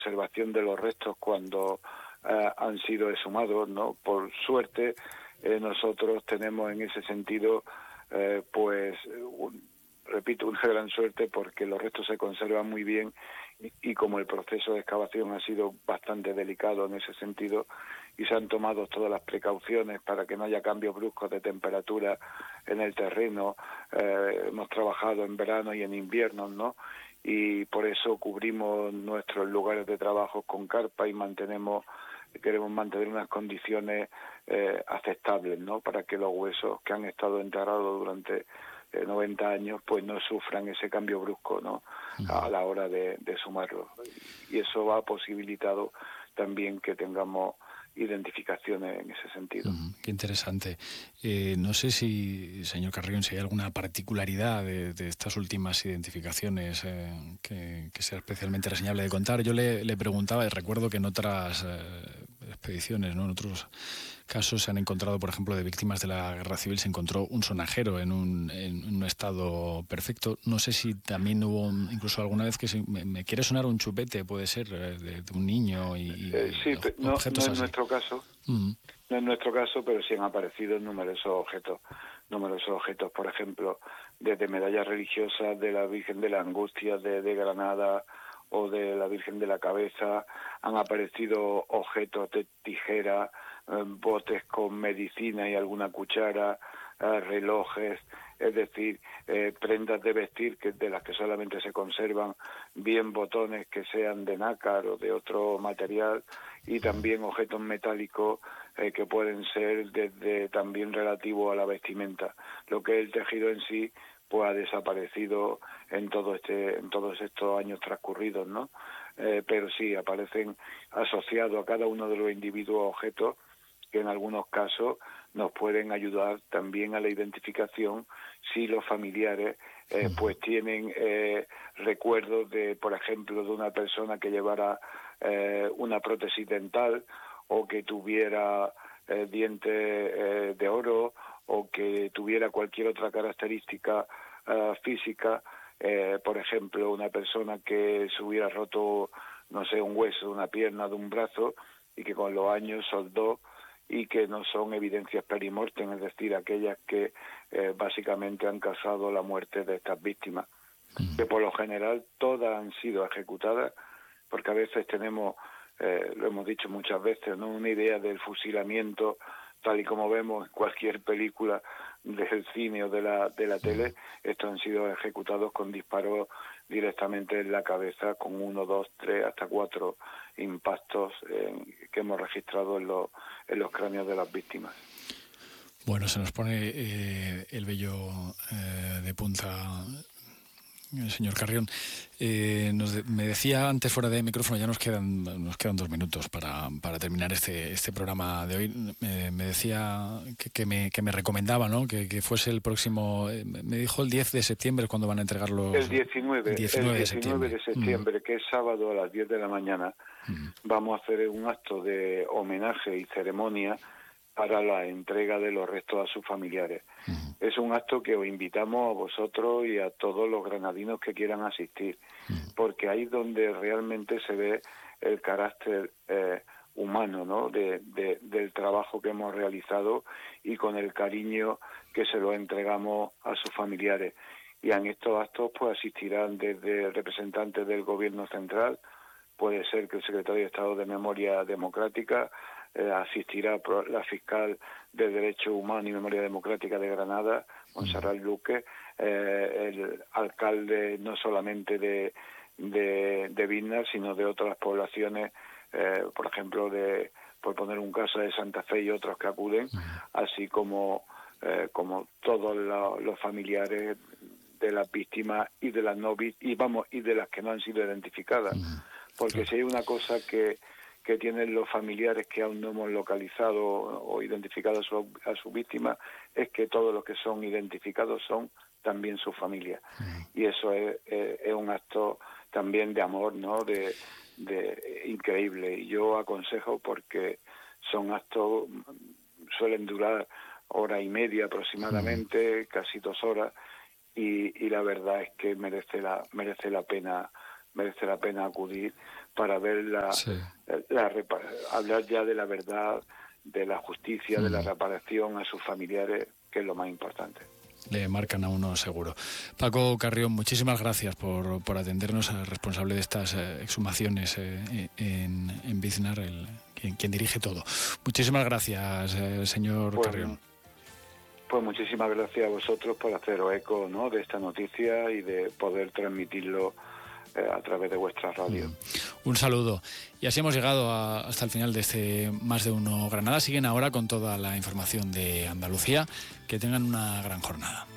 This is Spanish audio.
conservación de los restos cuando han sido exhumados, ¿no? Por suerte, nosotros tenemos en ese sentido, repito, una gran suerte, porque los restos se conservan muy bien y como el proceso de excavación ha sido bastante delicado en ese sentido y se han tomado todas las precauciones para que no haya cambios bruscos de temperatura en el terreno, hemos trabajado en verano y en invierno, ¿no? Y por eso cubrimos nuestros lugares de trabajo con carpa y queremos mantener unas condiciones aceptables, ¿no? Para que los huesos que han estado enterrados durante 90 años pues no sufran ese cambio brusco, ¿no? A la hora de sumarlos. Y eso ha posibilitado también que tengamos identificaciones en ese sentido. Qué interesante. No sé si, señor Carrión, si hay alguna particularidad de estas últimas identificaciones que sea especialmente reseñable de contar. Yo le preguntaba, y recuerdo que en otras expediciones, ¿no?, en otros casos se han encontrado, por ejemplo, de víctimas de la Guerra Civil, se encontró un sonajero en un estado perfecto. No sé si también hubo incluso alguna vez que me quiere sonar un chupete, puede ser, de un niño sí, no objetos en así. nuestro caso. No en nuestro caso, pero sí han aparecido numerosos objetos, por ejemplo, desde medallas religiosas de la Virgen de la Angustia de Granada o de la Virgen de la Cabeza, han aparecido objetos de tijera, botes con medicina y alguna cuchara, relojes, es decir, prendas de vestir de las que solamente se conservan bien botones que sean de nácar o de otro material, y también objetos metálicos que pueden ser desde también relativo a la vestimenta. Lo que es el tejido en sí pues ha desaparecido en todos estos años transcurridos, ¿no? Pero sí aparecen asociados a cada uno de los individuos objetos que en algunos casos nos pueden ayudar también a la identificación si los familiares pues tienen recuerdos de, por ejemplo, de una persona que llevara una prótesis dental o que tuviera dientes de oro o que tuviera cualquier otra característica física, por ejemplo, una persona que se hubiera roto, no sé, un hueso de una pierna, de un brazo, y que con los años soldó, y que no son evidencias perimortem, es decir, aquellas que básicamente han causado la muerte de estas víctimas, que por lo general todas han sido ejecutadas, porque a veces tenemos, lo hemos dicho muchas veces, ¿no?, una idea del fusilamiento tal y como vemos en cualquier película del cine o de la tele. Estos han sido ejecutados con disparos directamente en la cabeza, con 1, 2, 3, hasta 4 impactos que hemos registrado en los cráneos de las víctimas. Bueno, se nos pone el vello de punta, señor Carrión. Me decía antes fuera de micrófono, ya nos quedan 2 minutos para terminar este programa de hoy. Me decía que me recomendaba, ¿no?, que fuese el próximo, me dijo el 10 de septiembre cuando van a entregar los... El 19 de septiembre, que es sábado a las 10 de la mañana, vamos a hacer un acto de homenaje y ceremonia para la entrega de los restos a sus familiares. Es un acto que os invitamos a vosotros y a todos los granadinos que quieran asistir, porque ahí es donde realmente se ve el carácter humano, ¿no?, del trabajo que hemos realizado y con el cariño que se lo entregamos a sus familiares. Y en estos actos pues asistirán desde representantes del Gobierno central, puede ser que el secretario de Estado de Memoria Democrática, asistirá la fiscal de Derechos Humanos y Memoria Democrática de Granada, Montserrat Luque, el alcalde no solamente de Vilna, sino de otras poblaciones, por ejemplo, por poner un caso, de Santa Fe y otros que acuden, así como todos los familiares de las víctimas y de las no víctimas, y de las que no han sido identificadas. Porque si hay una cosa que tienen los familiares que aún no hemos localizado o identificado a sus víctimas, es que todos los que son identificados son también sus familias. Y eso es un acto también de amor, ¿no?, de increíble. Y yo aconsejo, porque son actos, suelen durar 1:30 aproximadamente, casi 2 horas, y la verdad es que merece la pena merece la pena acudir para ver Sí. hablar ya de la verdad, de la justicia, de la reparación a sus familiares, que es lo más importante. Le marcan a uno seguro. Paco Carrión, muchísimas gracias por atendernos, al responsable de estas exhumaciones en Biznar, quien dirige todo. Muchísimas gracias, señor Carrión. Pues muchísimas gracias a vosotros por haceros eco, ¿no?, de esta noticia y de poder transmitirlo a través de vuestra radio. Un saludo. Y así hemos llegado hasta el final de este Más de Uno Granada. Siguen ahora con toda la información de Andalucía. Que tengan una gran jornada.